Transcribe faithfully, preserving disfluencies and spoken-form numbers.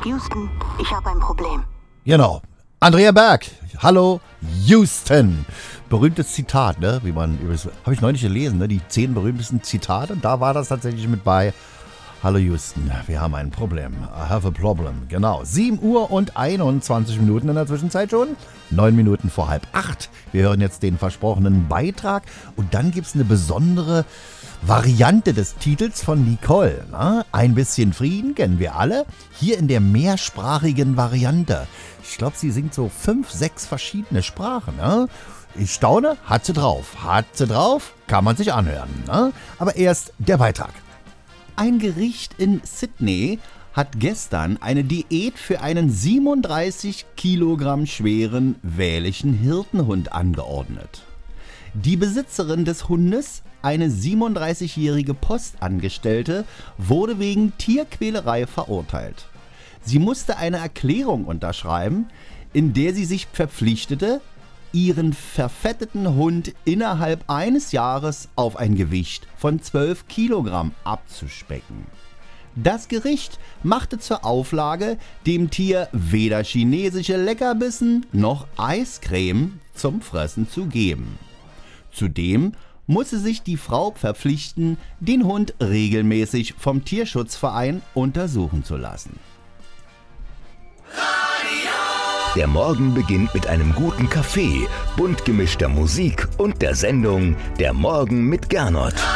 Houston, ich habe ein Problem. Genau. Andrea Berg. Hallo, Houston. Berühmtes Zitat, ne? Wie man, habe ich neulich gelesen, ne? Die zehn berühmtesten Zitate. Und da war das tatsächlich mit bei. Hallo Houston, wir haben ein Problem. I have a problem. Genau. sieben Uhr und einundzwanzig Minuten in der Zwischenzeit schon. neun Minuten vor halb acht. Wir hören jetzt den versprochenen Beitrag. Und dann gibt es eine besondere Variante des Titels von Nicole. Ne? Ein bisschen Frieden kennen wir alle. Hier in der mehrsprachigen Variante. Ich glaube, sie singt so fünf, sechs verschiedene Sprachen. Ne? Ich staune, hat sie drauf. Hat sie drauf, kann man sich anhören. Ne? Aber erst der Beitrag. Ein Gericht in Sydney hat gestern eine Diät für einen siebenunddreißig Kilogramm schweren welschen Hirtenhund angeordnet. Die Besitzerin des Hundes, eine siebenunddreißigjährige Postangestellte, wurde wegen Tierquälerei verurteilt. Sie musste eine Erklärung unterschreiben, in der sie sich verpflichtete, ihren verfetteten Hund innerhalb eines Jahres auf ein Gewicht von zwölf Kilogramm abzuspecken. Das Gericht machte zur Auflage, dem Tier weder chinesische Leckerbissen noch Eiscreme zum Fressen zu geben. Zudem musste sich die Frau verpflichten, den Hund regelmäßig vom Tierschutzverein untersuchen zu lassen. Der Morgen beginnt mit einem guten Kaffee, bunt gemischter Musik und der Sendung Der Morgen mit Gernot.